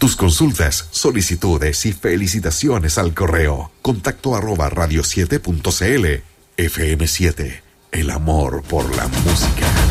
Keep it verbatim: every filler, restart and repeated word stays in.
Tus consultas, solicitudes y felicitaciones al correo contacto arroba radio siete punto c l. F M siete, el amor por la música.